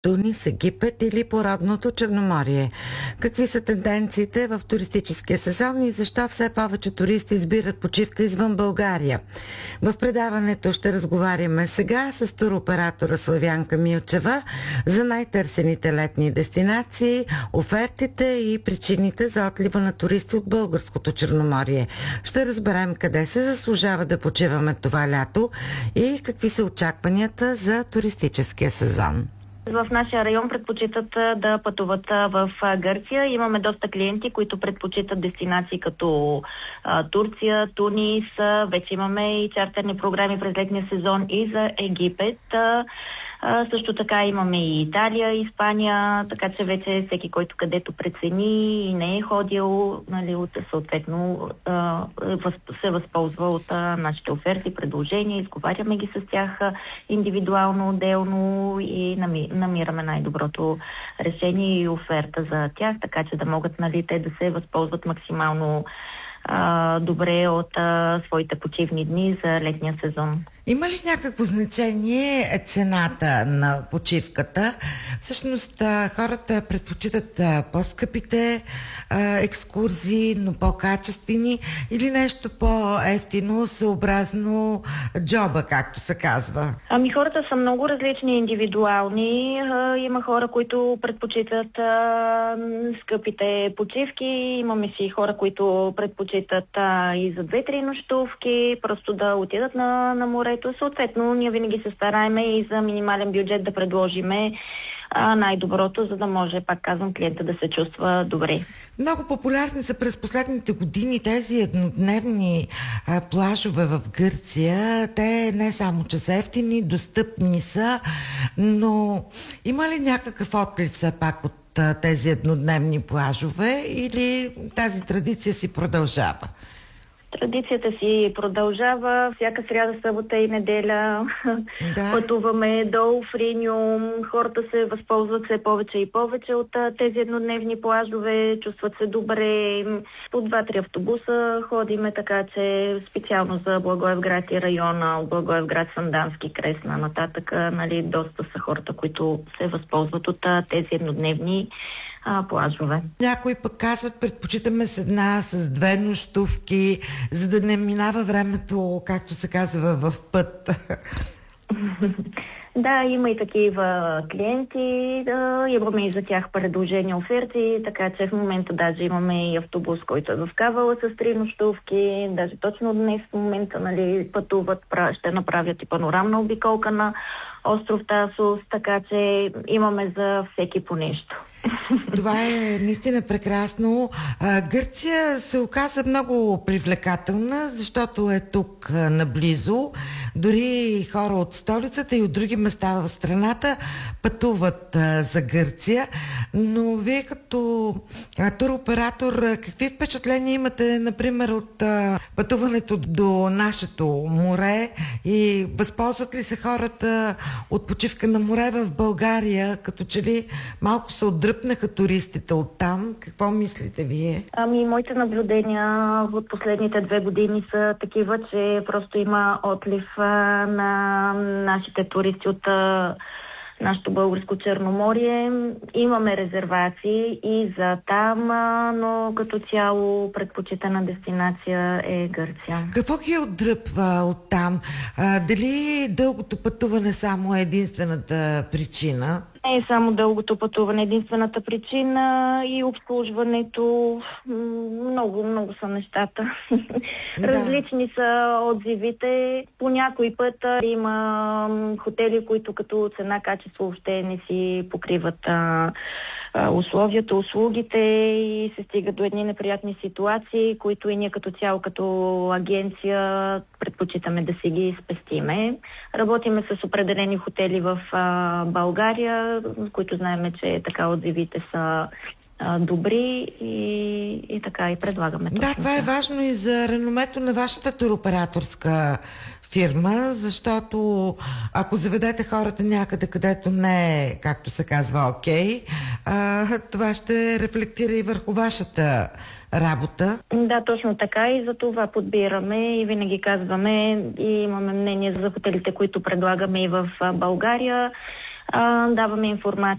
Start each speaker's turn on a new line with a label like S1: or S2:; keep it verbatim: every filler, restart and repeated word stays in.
S1: Тунис, Египет или по родното Черноморие. Какви са тенденциите в туристическия сезон и защо все повече туристи избират почивка извън България? В предаването ще разговаряме сега с туроператора Славянка Милчева за най-търсените летни дестинации, офертите и причините за отлива на туристи от българското Черноморие. Ще разберем къде се заслужава да почиваме това лято и какви са очакванията за туристическия сезон.
S2: В нашия район предпочитат да пътуват в Гърция. Имаме доста клиенти, които предпочитат дестинации като а, Турция, Тунис. Вече имаме и чартерни програми през летния сезон и за Египет. А, а, също така имаме и Италия, Испания, така че вече всеки, който където прецени и не е ходил, нали, от, съответно а, се възползва от а, нашите оферти, предложения, изговаряме ги с тях индивидуално, отделно и нами намираме най-доброто решение и оферта за тях, така че да могат, нали, те да се възползват максимално а, добре от а, своите почивни дни за летния сезон.
S1: Има ли някакво значение цената на почивката? Всъщност хората предпочитат по-скъпите екскурзии, но по-качествени или нещо по-евтино, съобразно джоба, както се казва?
S2: Ами хората са много различни, индивидуални. Има хора, които предпочитат а, скъпите почивки. Имаме си хора, които предпочитат а, и за две-три нощувки, просто да отидат на, на море. Съответно, ние винаги се стараеме и за минимален бюджет да предложиме а, най-доброто, за да може, пак казвам, клиента да се чувства добре.
S1: Много популярни са през последните години тези еднодневни а, плажове в Гърция. Те не само че са ефтини, достъпни са, но има ли някакъв отлив все пак от а, тези еднодневни плажове или тази традиция си продължава?
S2: Традицията си продължава. Всяка сряда, събота и неделя да. Пътуваме до Офриниум. Хората се възползват все повече и повече от тези еднодневни плажове. Чувстват се добре. По два-три автобуса ходиме, така че специално за Благоевград и района, от Благоевград, Сандански, Кресна, нататък, нали, доста са хората, които се възползват от тези еднодневни А, плажове.
S1: Някои пък казват, предпочитаме с една, с две нощувки, за да не минава времето, както се казва, в път.
S2: Да, има и такива клиенти, да, имаме и за тях предложения, оферти, така че в момента даже имаме и автобус, който е в Кавала с три нощувки, даже точно днес в момента, нали, пътуват, ще направят и панорамна обиколка на остров Тасос, така че имаме за всеки по нещо.
S1: Това е наистина прекрасно. Гърция се оказа много привлекателна, защото е тук наблизо. Дори хора от столицата и от други места в страната пътуват за Гърция. Но вие като туроператор, какви впечатления имате, например, от пътуването до нашето море и възползват ли се хората от почивка на море в България, като че ли малко се отдръпнаха туристите оттам? Какво мислите вие?
S2: Ами, моите наблюдения от последните две години са такива, че просто има отлив а, на нашите туристи от а, нашето българско Черноморие. Имаме резервации и за там, а, но като цяло предпочитана дестинация е Гърция.
S1: Какво ги отдръпва оттам? А, дали дългото пътуване само е единствената причина?
S2: Не е само дългото пътуване единствената причина, и обслужването. Много, много са нещата. Да. Различни са отзивите. По някой път има хотели, които като цена-качество въобще не си покриват а, а, условията, услугите и се стига до едни неприятни ситуации, които и ние като цяло, като агенция предпочитаме да си ги спестиме. Работиме с определени хотели в а, България, които знаем, че така отзивите са а, добри и, и така и предлагаме.
S1: Да, това е важно и за реномето на вашата туроператорска фирма, защото ако заведете хората някъде, където не е, както се казва, окей, а, това ще рефлектира и върху вашата работа.
S2: Да, точно така, и за това подбираме и винаги казваме и имаме мнение за хотелите, които предлагаме и в България. А, даваме информация